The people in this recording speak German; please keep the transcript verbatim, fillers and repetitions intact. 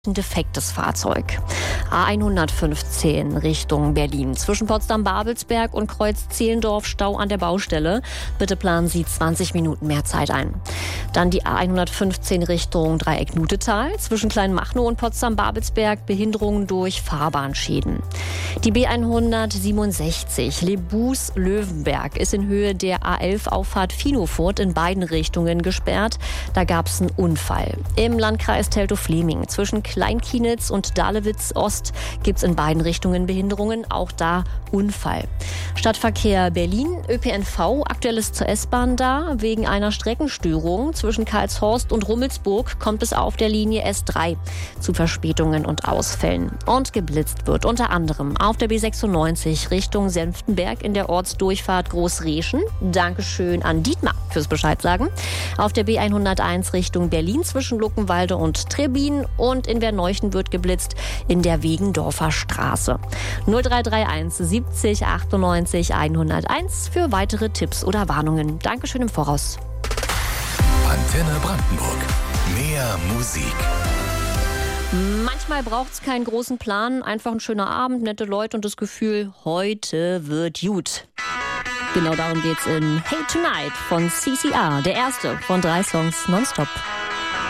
Ein defektes Fahrzeug. A hundertfünfzehn Richtung Berlin. Zwischen Potsdam-Babelsberg und Kreuz-Zehlendorf Stau an der Baustelle. Bitte planen Sie zwanzig Minuten mehr Zeit ein. Dann die A hundertfünfzehn Richtung Dreieck-Nutetal. Zwischen Kleinmachnow und Potsdam-Babelsberg Behinderungen durch Fahrbahnschäden. Die B hundertsiebenundsechzig Lebus-Löwenberg ist in Höhe der A elf Auffahrt Finofurt in beiden Richtungen gesperrt. Da gab es einen Unfall. Im Landkreis Teltow-Fleming zwischen Kleinkienitz und Dahlewitz Ost gibt es in beiden Richtungen Behinderungen, auch da Unfall. Stadtverkehr Berlin, Ö P N V, aktuelles zur S-Bahn da. Wegen einer Streckenstörung zwischen Karlshorst und Rummelsburg kommt es auf der Linie S drei zu Verspätungen und Ausfällen. Und geblitzt wird unter anderem auf der B sechsundneunzig Richtung Senftenberg in der Ortsdurchfahrt Großreschen. Dankeschön an Dietmar fürs Bescheid sagen. Auf der B hunderteins Richtung Berlin zwischen Luckenwalde und Trebin und in Werneuchen wird geblitzt in der Wegendorfer Straße. null drei drei eins siebzig achtundneunzig hunderteins für weitere Tipps oder Warnungen. Dankeschön im Voraus. Antenne Brandenburg. Mehr Musik. Manchmal braucht es keinen großen Plan, einfach ein schöner Abend, nette Leute und das Gefühl, heute wird gut. Genau darum geht's in Hey Tonight von C C R, der erste von drei Songs nonstop.